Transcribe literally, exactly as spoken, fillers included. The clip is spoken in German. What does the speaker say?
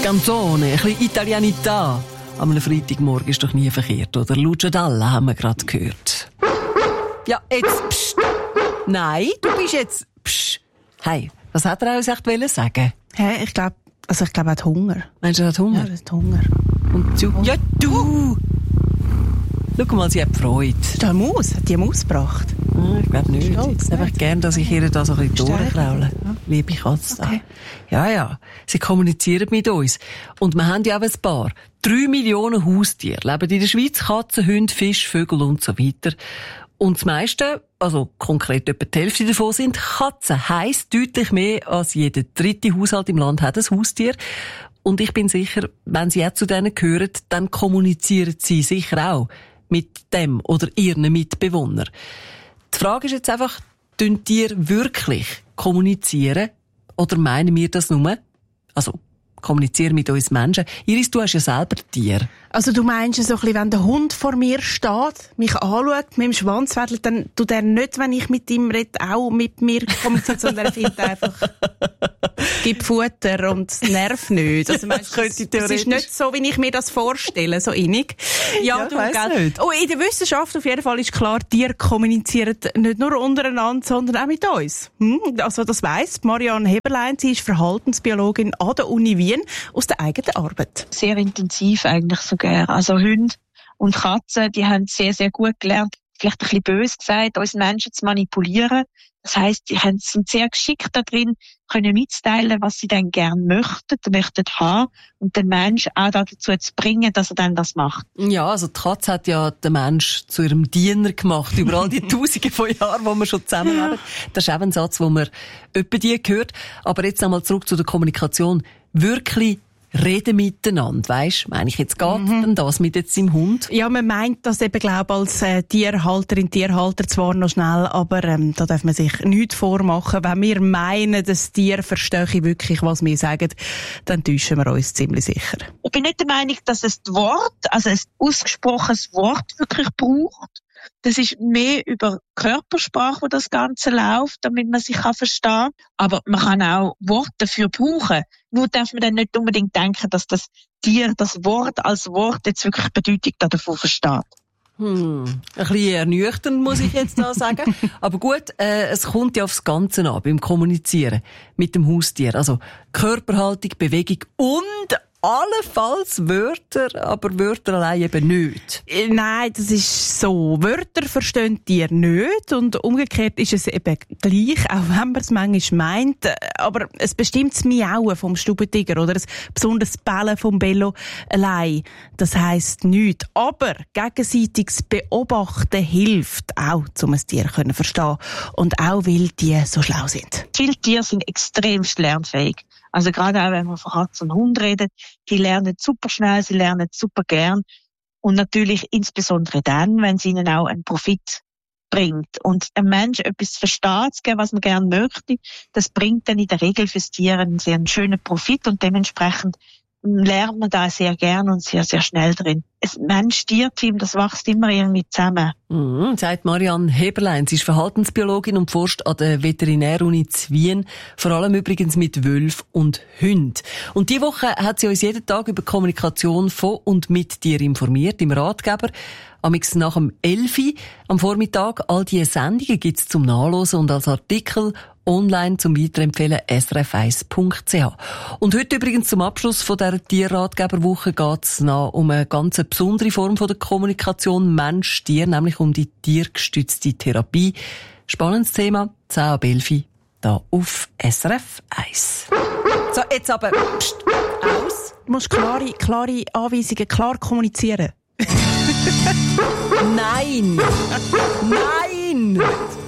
Canzone, ein bisschen Italianità. Am Freitagmorgen ist doch nie verkehrt, oder? Lucia Dalla haben wir gerade gehört. Ja, jetzt psst. Nein, du bist jetzt psst. Hey, was hat er uns echt wollen sagen? Hey, ich glaube, also ich glaube, er hat Hunger. Meinst du, er hat Hunger? Ja, er hat Hunger. Und du? Ja, du! Schau mal, sie hat Freude. Ist da eine Maus? Hat die eine Maus gebracht? Hm, ich glaube nicht. Stolz, Ich hätte einfach gern, dass ich ihr da so ein bisschen durchkraule. Ja. Liebe Katze. Okay. Ja, ja. Sie kommunizieren mit uns. Und wir haben ja auch ein paar. Drei Millionen Haustiere leben in der Schweiz. Katzen, Hunde, Fisch, Vögel und so weiter. Und das meiste, also konkret etwa die Hälfte davon, sind Katzen. Heisst deutlich mehr als jeder dritte Haushalt im Land hat ein Haustier. Und ich bin sicher, wenn Sie auch zu denen gehören, dann kommunizieren Sie sicher auch mit dem oder ihren Mitbewohnern. Die Frage ist jetzt einfach, tun Tiere wirklich kommunizieren? Oder meinen wir das nur? Also, kommunizieren mit uns Menschen. Iris, du hast ja selber Tiere. Also du meinst so ein bisschen, wenn der Hund vor mir steht, mich anschaut, mit dem Schwanz wedelt, dann tut er nicht, wenn ich mit ihm rede, auch mit mir kommuniziert, sondern er findet einfach, gibt Futter und nervt nicht. Also meinst, das, das, das ist nicht so, wie ich mir das vorstelle, so innig. Ja, ja du, weiss gell? nicht. Oh, in der Wissenschaft auf jeden Fall ist klar, Tiere kommunizieren nicht nur untereinander, sondern auch mit uns. Hm? Also das weiss Marianne Heberlein, sie ist Verhaltensbiologin an der Uni Wien aus der eigenen Arbeit. Sehr intensiv eigentlich sogar. Also Hunde und Katzen, die haben sehr, sehr gut gelernt, vielleicht ein bisschen böse gesagt, uns Menschen zu manipulieren. Das heisst, die sind sehr geschickt da drin, können mitteilen, was sie dann gerne möchten, möchten haben und den Menschen auch dazu zu bringen, dass er dann das macht. Ja, also die Katze hat ja den Mensch zu ihrem Diener gemacht, über all die Tausende von Jahren, wo wir schon zusammenleben. Das ist auch ein Satz, den man etwa die gehört. Aber jetzt einmal zurück zu der Kommunikation. Wirklich reden miteinander, weisst? Meine ich, jetzt geht mhm. denn das mit jetzt im Hund? Ja, man meint das eben, glaube als äh, Tierhalterin, Tierhalter zwar noch schnell, aber ähm, da darf man sich nichts vormachen. Wenn wir meinen, das Tier verstehe wirklich, was wir sagen, dann täuschen wir uns ziemlich sicher. Ich bin nicht der Meinung, dass es das Wort, also ein ausgesprochenes Wort wirklich braucht. Das ist mehr über Körpersprache, wo das Ganze läuft, damit man sich verstehen kann. Aber man kann auch Worte dafür brauchen. Nur darf man dann nicht unbedingt denken, dass das Tier das Wort als Wort jetzt wirklich Bedeutung davon versteht. Hm, ein bisschen ernüchternd, muss ich jetzt da sagen. Aber gut, äh, es kommt ja aufs Ganze an, beim Kommunizieren mit dem Haustier. Also Körperhaltung, Bewegung und allenfalls Wörter, aber Wörter allein eben nicht. Nein, das ist so. Wörter verstehen Tiere nicht und umgekehrt ist es eben gleich, auch wenn man es manchmal meint. Aber es bestimmt das Miauen vom Stubentiger oder das besonders Bellen vom Bello allein. Das heisst nichts. Aber gegenseitiges Beobachten hilft auch, um ein Tier zu verstehen. Und auch, weil die so schlau sind. Viele Tiere sind extrem lernfähig. Also gerade auch, wenn man von Katz und Hund redet, die lernen super schnell, sie lernen super gern. Und natürlich insbesondere dann, wenn es ihnen auch einen Profit bringt. Und ein Mensch etwas zu verstehen, zu geben, was man gerne möchte, das bringt dann in der Regel fürs Tier einen sehr schönen Profit und dementsprechend lernt man da sehr gern und sehr, sehr schnell drin. Ein Mensch-Tier-Team, das wächst immer irgendwie zusammen. Mhm, sagt Marianne Heberlein. Sie ist Verhaltensbiologin und forscht an der Veterinäruni zu Wien, vor allem übrigens mit Wölfen und Hunden. Und diese Woche hat sie uns jeden Tag über Kommunikation von und mit Tieren informiert, im Ratgeber. Amix nach dem Elfi am Vormittag. All diese Sendungen gibt's zum Nachlesen und als Artikel online zum Weiterempfehlen s r f eins punkt c h. Und heute übrigens zum Abschluss von dieser Tierratgeberwoche geht's noch um eine ganz besondere Form von der Kommunikation Mensch-Tier, nämlich um die tiergestützte Therapie. Spannendes Thema, zehn ab elf, da auf S R F eins. So, jetzt aber pst, aus. Du musst klare, klare Anweisungen, klar kommunizieren. Nein! Nein!